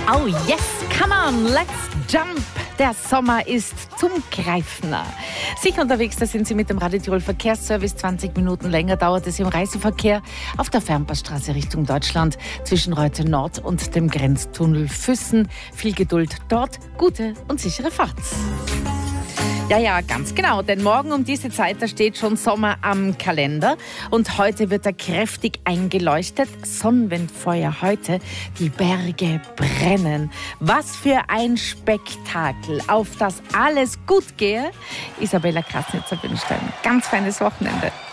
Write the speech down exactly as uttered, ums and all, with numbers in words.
Oh yes, come on, let's jump. Der Sommer ist zum Greifen nah. Sicher unterwegs, da sind Sie mit dem Radio Tirol Verkehrsservice. zwanzig Minuten länger dauert es im Reiseverkehr auf der Fernpassstraße Richtung Deutschland zwischen Reute Nord und dem Grenztunnel Füssen. Viel Geduld dort, gute und sichere Fahrt. Ja, ja, ganz genau, denn morgen um diese Zeit, da steht schon Sommer am Kalender und heute wird er kräftig eingeleuchtet. Sonnenwendfeuer heute, die Berge brennen. Was für ein Spektakel, auf das alles gut gehe. Isabella Krasnitzer wünscht ein ganz feines Wochenende.